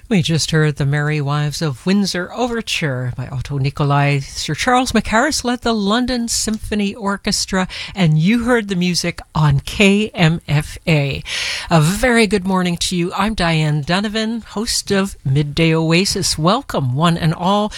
We just heard The Merry Wives of Windsor Overture by Otto Nicolai. Sir Charles Mackerras led the London Symphony Orchestra, and you heard the music on KMFA. A very good morning to you. I'm Diane Donovan, host of Midday Oasis. Welcome, one and all,